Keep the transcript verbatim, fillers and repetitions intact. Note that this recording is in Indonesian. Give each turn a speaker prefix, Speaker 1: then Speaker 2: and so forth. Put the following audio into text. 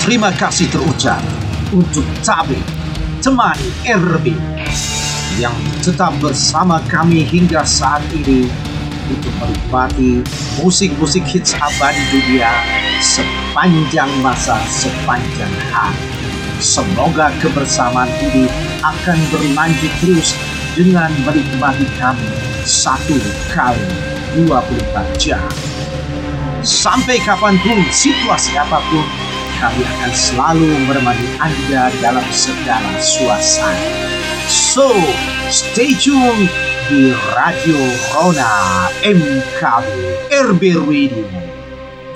Speaker 1: Terima kasih terucap untuk Tabe, teman R B yang tetap bersama kami hingga saat ini untuk menikmati musik-musik hits abadi dunia sepanjang masa, sepanjang hari. Semoga kebersamaan ini akan berlanjut terus dengan menikmati kami satu kali dua puluh empat jam. Sampai kapanpun, situasi apapun, kami akan selalu menemani Anda dalam segala suasana. So, stay tune di Radio Rona M K B R B Radio.